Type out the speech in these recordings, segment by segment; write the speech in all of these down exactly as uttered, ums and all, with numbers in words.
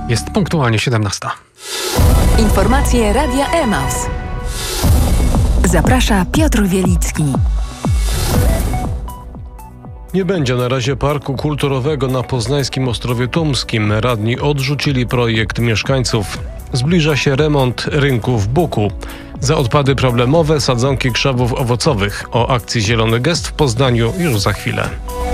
Jest punktualnie siedemnasta. Informacje Radia Emaus. Zaprasza Piotr Wielicki. Nie będzie na razie parku kulturowego na poznańskim Ostrowie Tumskim. Radni odrzucili projekt mieszkańców. Zbliża się remont rynku w Buku. Za odpady problemowe sadzonki krzewów owocowych. O akcji Zielony Gest w Poznaniu już za chwilę.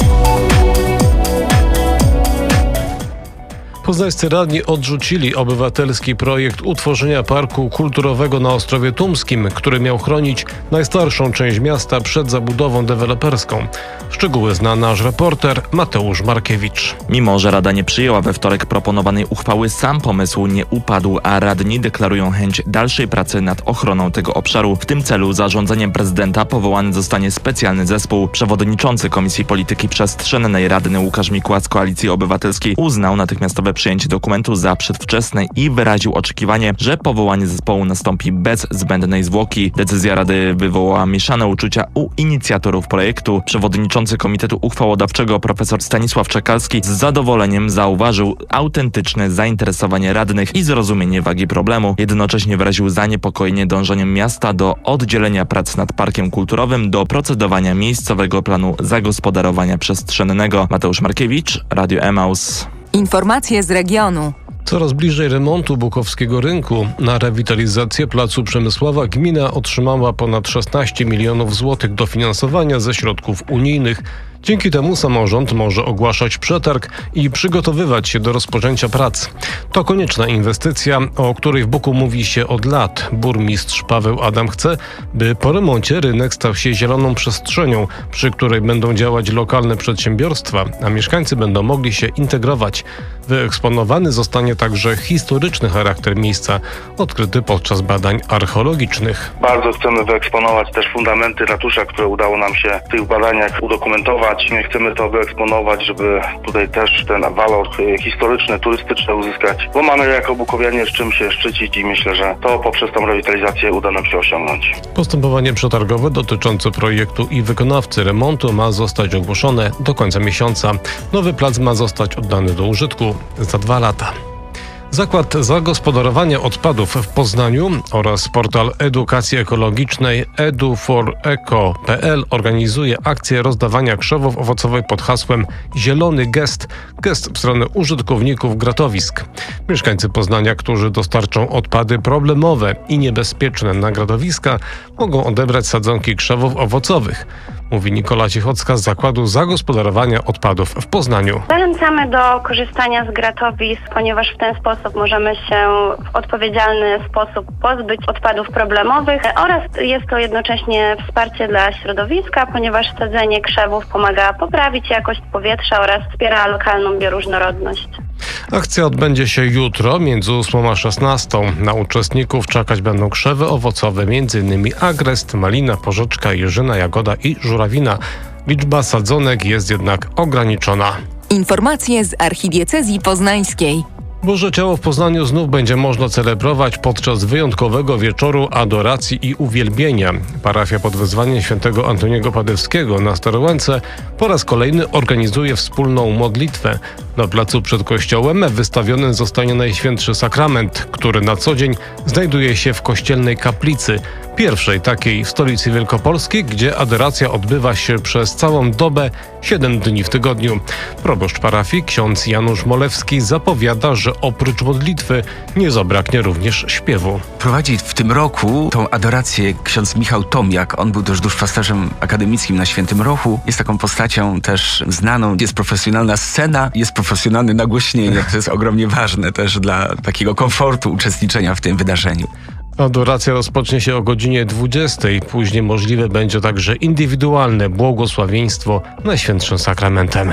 Poznańscy radni odrzucili obywatelski projekt utworzenia parku kulturowego na Ostrowie Tumskim, który miał chronić najstarszą część miasta przed zabudową deweloperską. Szczegóły zna nasz reporter Mateusz Markiewicz. Mimo że Rada nie przyjęła we wtorek proponowanej uchwały, sam pomysł nie upadł, a radni deklarują chęć dalszej pracy nad ochroną tego obszaru. W tym celu zarządzeniem prezydenta powołany zostanie specjalny zespół. Przewodniczący Komisji Polityki Przestrzennej radny Łukasz Mikła z Koalicji Obywatelskiej uznał natychmiastowe przyjęcie dokumentu za przedwczesne i wyraził oczekiwanie, że powołanie zespołu nastąpi bez zbędnej zwłoki. Decyzja Rady wywołała mieszane uczucia u inicjatorów projektu. Przewodniczący Komitetu Uchwałodawczego profesor Stanisław Czekalski z zadowoleniem zauważył autentyczne zainteresowanie radnych i zrozumienie wagi problemu. Jednocześnie wyraził zaniepokojenie dążeniem miasta do oddzielenia prac nad parkiem kulturowym do procedowania miejscowego planu zagospodarowania przestrzennego. Mateusz Markiewicz, Radio Emaus. Informacje z regionu. Coraz bliżej remontu bukowskiego rynku. Na rewitalizację placu Przemysława gmina otrzymała ponad szesnaście milionów złotych dofinansowania ze środków unijnych. Dzięki temu samorząd może ogłaszać przetarg i przygotowywać się do rozpoczęcia prac. To konieczna inwestycja, o której w Buku mówi się od lat. Burmistrz Paweł Adam chce, by po remoncie rynek stał się zieloną przestrzenią, przy której będą działać lokalne przedsiębiorstwa, a mieszkańcy będą mogli się integrować. Wyeksponowany zostanie także historyczny charakter miejsca, odkryty podczas badań archeologicznych. Bardzo chcemy wyeksponować też fundamenty ratusza, które udało nam się w tych badaniach udokumentować. Chcemy to wyeksponować, żeby tutaj też ten walor historyczny, turystyczny uzyskać, bo mamy jako bukowianie z czym się szczycić i myślę, że to poprzez tą rewitalizację uda nam się osiągnąć. Postępowanie przetargowe dotyczące projektu i wykonawcy remontu ma zostać ogłoszone do końca miesiąca. Nowy plac ma zostać oddany do użytku za dwa lata. Zakład Zagospodarowania Odpadów w Poznaniu oraz portal edukacji ekologicznej edu for eco kropka pe el organizuje akcję rozdawania krzewów owocowych pod hasłem Zielony Gest, gest w stronę użytkowników gratowisk. Mieszkańcy Poznania, którzy dostarczą odpady problemowe i niebezpieczne na gratowiska, mogą odebrać sadzonki krzewów owocowych, mówi Nikola Cichocka z Zakładu Zagospodarowania Odpadów w Poznaniu. Zachęcamy do korzystania z gratowisk, ponieważ w ten sposób możemy się w odpowiedzialny sposób pozbyć odpadów problemowych oraz jest to jednocześnie wsparcie dla środowiska, ponieważ sadzenie krzewów pomaga poprawić jakość powietrza oraz wspiera lokalną bioróżnorodność. Akcja odbędzie się jutro między ósmą a szesnastą. Na uczestników czekać będą krzewy owocowe, m.in. agrest, malina, porzeczka, jeżyna, jagoda i żurawina. Liczba sadzonek jest jednak ograniczona. Informacje z archidiecezji poznańskiej. Boże Ciało w Poznaniu znów będzie można celebrować podczas wyjątkowego wieczoru adoracji i uwielbienia. Parafia pod wezwaniem świętego Antoniego Padewskiego na Starołęce po raz kolejny organizuje wspólną modlitwę. Na placu przed kościołem wystawiony zostanie Najświętszy Sakrament, który na co dzień znajduje się w kościelnej kaplicy, pierwszej takiej w stolicy wielkopolskiej, gdzie adoracja odbywa się przez całą dobę, siedem dni w tygodniu. Proboszcz parafii, ksiądz Janusz Molewski, zapowiada, że oprócz modlitwy nie zabraknie również śpiewu. Prowadzi w tym roku tą adorację ksiądz Michał Tomiak. On był też duszpasterzem akademickim na Świętym Rochu. Jest taką postacią też znaną. Jest profesjonalna scena, jest profesjonalne nagłośnienie. To jest ogromnie ważne też dla takiego komfortu uczestniczenia w tym wydarzeniu. Adoracja rozpocznie się o godzinie dwudziestej. Później możliwe będzie także indywidualne błogosławieństwo Najświętszym Sakramentem.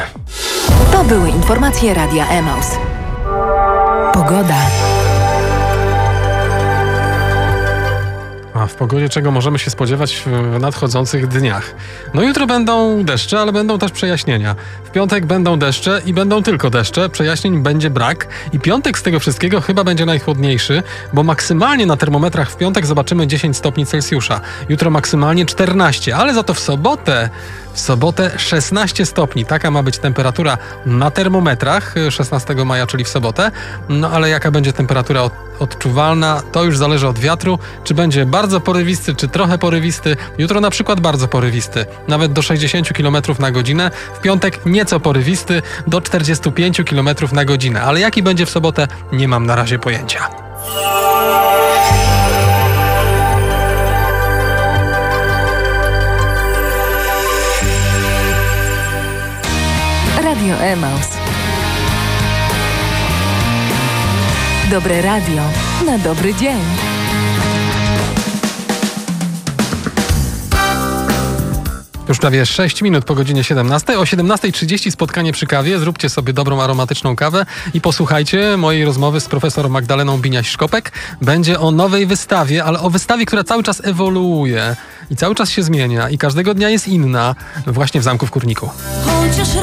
To były informacje Radia Emaus. Pogoda. A w pogodzie czego możemy się spodziewać w nadchodzących dniach? No jutro będą deszcze, ale będą też przejaśnienia. W piątek będą deszcze i będą tylko deszcze, przejaśnień będzie brak i piątek z tego wszystkiego chyba będzie najchłodniejszy, bo maksymalnie na termometrach w piątek zobaczymy dziesięć stopni Celsjusza. Jutro maksymalnie czternaście, ale za to w sobotę W sobotę szesnaście stopni. Taka ma być temperatura na termometrach szesnastego maja, czyli w sobotę. No ale jaka będzie temperatura od, odczuwalna, to już zależy od wiatru. Czy będzie bardzo porywisty, czy trochę porywisty. Jutro na przykład bardzo porywisty. Nawet do sześćdziesiąt kilometrów na godzinę. W piątek nieco porywisty, do czterdziestu pięciu kilometrów na godzinę. Ale jaki będzie w sobotę, nie mam na razie pojęcia. Radio Emaus. Dobre radio na dobry dzień. Już prawie sześć minut po godzinie siedemnastej. O siedemnastej trzydzieści spotkanie przy kawie. Zróbcie sobie dobrą, aromatyczną kawę i posłuchajcie mojej rozmowy z profesor Magdaleną Biniaś-Szkopek. Będzie o nowej wystawie, ale o wystawie, która cały czas ewoluuje i cały czas się zmienia i każdego dnia jest inna, właśnie w Zamku w Kurniku.